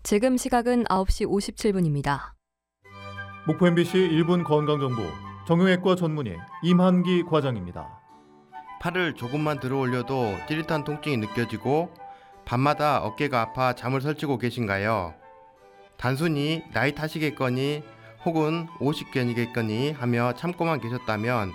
지금 시각은 9시 57분입니다. 목포 MBC 1분 건강정보 정형외과 전문의 임한기 과장입니다. 팔을 조금만 들어 올려도 찌릿한 통증이 느껴지고 밤마다 어깨가 아파 잠을 설치고 계신가요? 단순히 나이 탓이겠거니 혹은 오십견이겠거니 하며 참고만 계셨다면